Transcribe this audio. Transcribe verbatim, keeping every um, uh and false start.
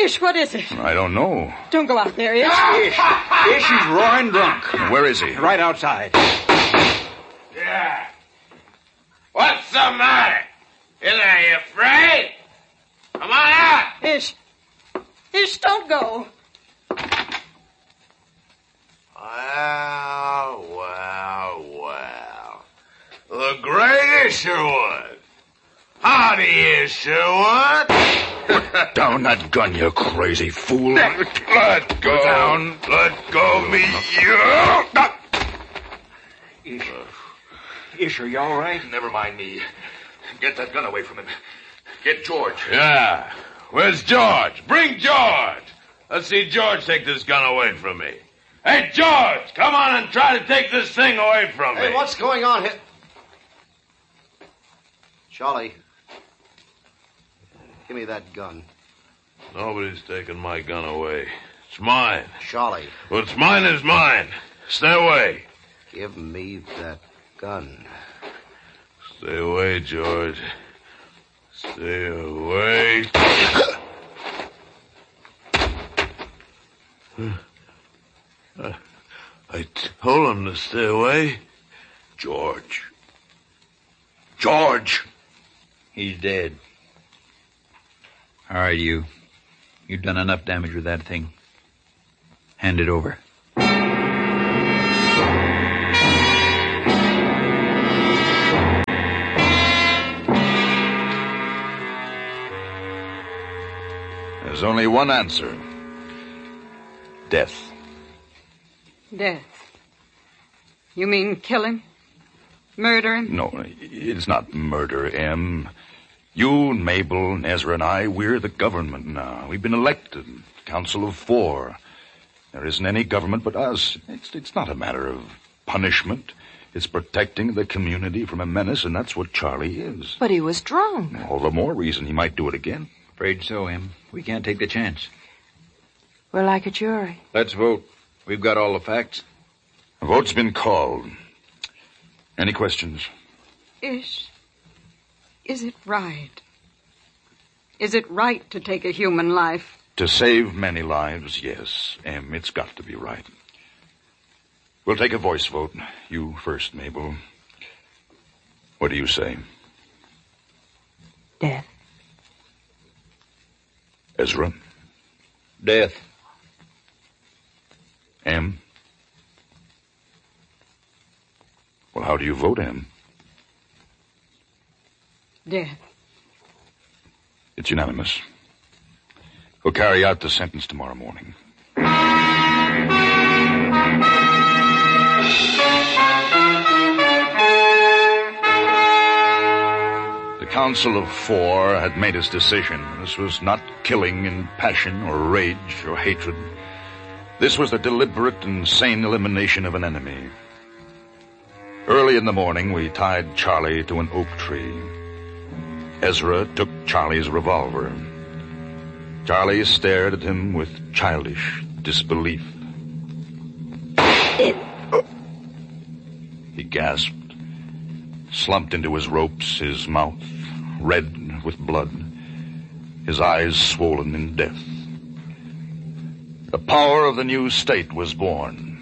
Ish, what is it? I don't know. Don't go out there, Ish. Ish, Ish, he's roaring drunk. Where is he? Right outside. Yeah. What's the matter? Is are you afraid? Come on out. Ish. Ish, don't go. Well, well, well. The great Isherwood. Howdy, Isherwood. Put down that gun, you crazy fool. Let go. Down. Let go me, you. Ish, Ish, are you all right? Never mind me. Get that gun away from him. Get George. Yeah. Where's George? Bring George. Let's see George take this gun away from me. Hey, George, come on and try to take this thing away from me. Hey, what's going on here? Charlie, give me that gun. Nobody's taking my gun away. It's mine. Charlie. What's mine is mine. Stay away. Give me that gun. Stay away, George. Stay away. I, I told him to stay away. George. George! He's dead. All right, you. You've done enough damage with that thing. Hand it over. There's only one answer. Death. Death. You mean kill him? Murder him? No, it's not murder, Em. You and Mabel and Ezra and I, we're the government now. We've been elected. Council of Four. There isn't any government but us. It's, it's not a matter of punishment. It's protecting the community from a menace, and that's what Charlie is. But he was drunk. All the more reason he might do it again. Afraid so, Em. We can't take the chance. We're like a jury. Let's vote. We've got all the facts. A vote's been called. Any questions? Ish, is it right? Is it right to take a human life? To save many lives, yes, Em, it's got to be right. We'll take a voice vote. You first, Mabel. What do you say? Death. Ezra? Death. Em? Well, how do you vote, Em? Death. It's unanimous. We'll carry out the sentence tomorrow morning. The Council of Four had made its decision. This was not killing in passion or rage or hatred. This was the deliberate and sane elimination of an enemy. Early in the morning, we tied Charlie to an oak tree. Ezra took Charlie's revolver. Charlie stared at him with childish disbelief. He gasped, slumped into his ropes, his mouth red with blood, his eyes swollen in death. The power of the new state was born.